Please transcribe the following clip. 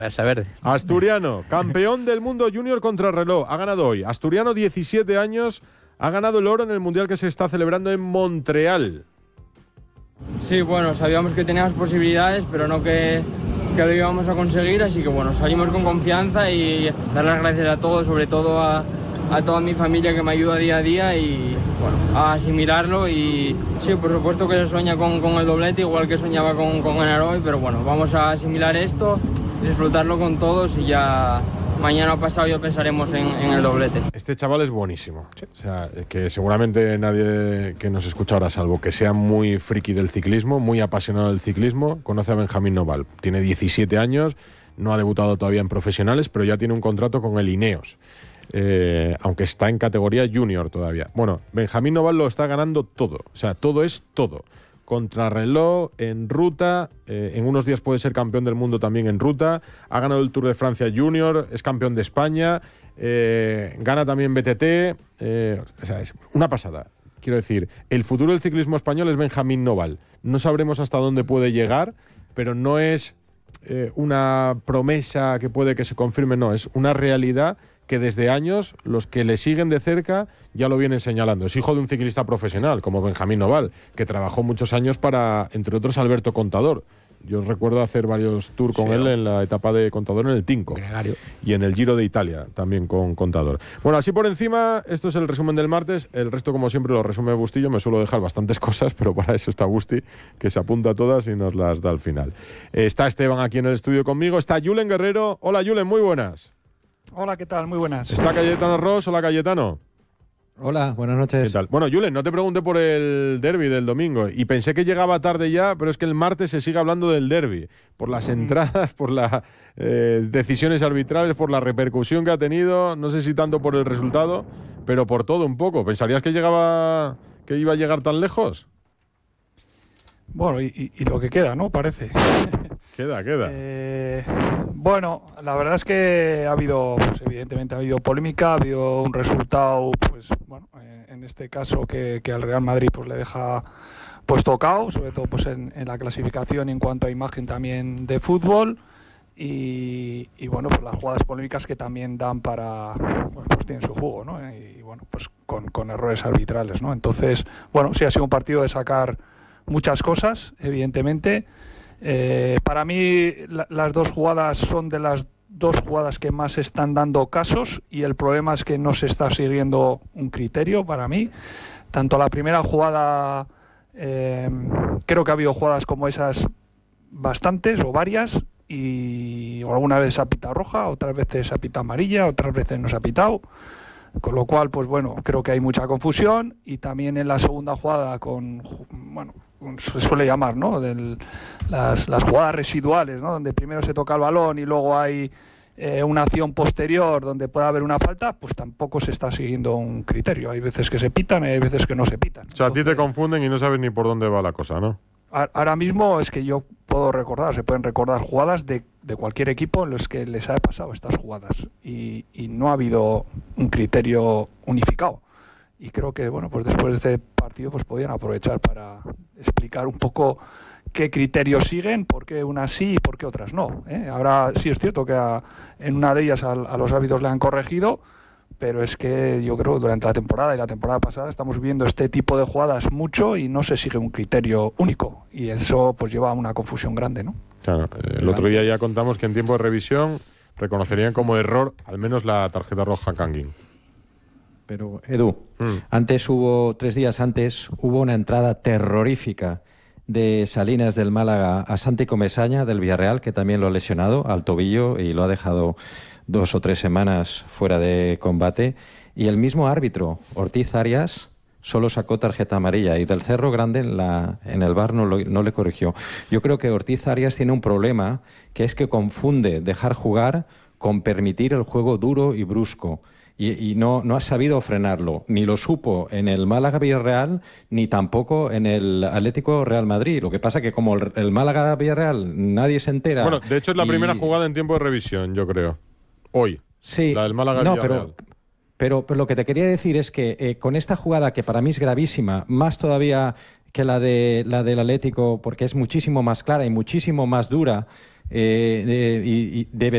A saber. Asturiano, campeón del mundo junior contrarreloj, ha ganado hoy. Asturiano, 17 años, ha ganado el oro en el mundial que se está celebrando en Montreal. Sí, bueno, sabíamos que teníamos posibilidades, pero no que lo íbamos a conseguir, así que bueno, salimos con confianza y dar las gracias a todos, sobre todo a toda mi familia que me ayuda día a día y bueno, a asimilarlo. Y sí, por supuesto que se sueña con el doblete, igual que soñaba con ganar hoy, pero bueno, vamos a asimilar esto, disfrutarlo con todos y ya mañana o pasado ya pensaremos en el doblete. Este chaval es buenísimo. Sí. O sea, que seguramente nadie que nos escucha ahora, salvo que sea muy friki del ciclismo, muy apasionado del ciclismo, conoce a Benjamín Noval. Tiene 17 años, no ha debutado todavía en profesionales, pero ya tiene un contrato con el Ineos. Aunque está en categoría junior todavía. Bueno, Benjamín Noval lo está ganando todo. O sea, todo es todo. Contrarreloj, en ruta, en unos días puede ser campeón del mundo también en ruta, ha ganado el Tour de Francia Junior, es campeón de España, gana también BTT, o sea, es una pasada. Quiero decir, el futuro del ciclismo español es Benjamín Noval. No sabremos hasta dónde puede llegar, pero no es una promesa que puede que se confirme, no, es una realidad que desde años los que le siguen de cerca ya lo vienen señalando. Es hijo de un ciclista profesional, como Benjamín Noval, que trabajó muchos años para, entre otros, Alberto Contador. Yo recuerdo hacer varios tours con él en la etapa de Contador en el Tinco. Gregario. Y en el Giro de Italia, también con Contador. Bueno, así por encima, esto es el resumen del martes. El resto, como siempre, lo resume Bustillo. Me suelo dejar bastantes cosas, pero para eso está Busti, que se apunta a todas y nos las da al final. Está Esteban aquí en el estudio conmigo. Está Julen Guerrero. Hola, Julen, muy buenas. Hola, ¿qué tal? Muy buenas. Está Cayetano Ross. Hola, Cayetano. Hola, buenas noches. ¿Qué tal? Bueno, Julen, no te pregunté por el derbi del domingo y pensé que llegaba tarde ya, pero es que el martes se sigue hablando del derbi, por las entradas, por las decisiones arbitrales, por la repercusión que ha tenido, no sé si tanto por el resultado, pero por todo un poco. ¿Pensarías que iba a llegar tan lejos? Bueno, y lo que queda, ¿no? Parece. Queda. Bueno, la verdad es que ha habido, pues evidentemente ha habido polémica, ha habido un resultado, pues bueno, en este caso que al Real Madrid pues le deja pues tocado, sobre todo pues en la clasificación y en cuanto a imagen también de fútbol y bueno, pues las jugadas polémicas que también dan para, bueno, pues tienen su juego, ¿no? Y bueno, pues con errores arbitrales, ¿no? Entonces, bueno, sí ha sido un partido de sacar muchas cosas, evidentemente. Para mí las dos jugadas son de las dos jugadas que más están dando casos y el problema es que no se está siguiendo un criterio para mí. Tanto la primera jugada, creo que ha habido jugadas como esas bastantes o varias y alguna vez se ha pitado roja, otras veces se ha pitado amarilla, otras veces no se ha pitado. Con lo cual, pues bueno, creo que hay mucha confusión y también en la segunda jugada se suele llamar, ¿no? Las jugadas residuales, ¿no? Donde primero se toca el balón y luego hay una acción posterior donde puede haber una falta, pues tampoco se está siguiendo un criterio. Hay veces que se pitan y hay veces que no se pitan. O sea, a ti te confunden y no sabes ni por dónde va la cosa, ¿no? Ahora mismo es que yo puedo recordar, se pueden recordar jugadas de cualquier equipo en los que les ha pasado estas jugadas y no ha habido un criterio unificado. Y creo que, bueno, pues después de este partido pues podían aprovechar para explicar un poco qué criterios siguen, por qué unas sí y por qué otras no. Ahora sí es cierto que en una de ellas a los árbitros le han corregido, pero es que yo creo que durante la temporada y la temporada pasada estamos viendo este tipo de jugadas mucho y no se sigue un criterio único. Y eso pues lleva a una confusión grande, ¿no? Claro, el otro día ya contamos que en tiempo de revisión reconocerían como error al menos la tarjeta roja a Kangin. Pero, Edu, antes 3 días antes, hubo una entrada terrorífica de Salinas del Málaga a Santi Comesaña del Villarreal, que también lo ha lesionado al tobillo y lo ha dejado 2 o 3 semanas fuera de combate. Y el mismo árbitro, Ortiz Arias, solo sacó tarjeta amarilla y del Cerro Grande en el VAR no le corrigió. Yo creo que Ortiz Arias tiene un problema, que es que confunde dejar jugar con permitir el juego duro y brusco. Y no ha sabido frenarlo, ni lo supo en el Málaga Villarreal, ni tampoco en el Atlético Real Madrid. Lo que pasa que como el Málaga Villarreal nadie se entera. Bueno, de hecho es la primera jugada en tiempo de revisión, yo creo. Hoy. Sí. La del Málaga Villarreal. Pero lo que te quería decir es que con esta jugada, que para mí es gravísima, más todavía que la del Atlético, porque es muchísimo más clara y muchísimo más dura, y debería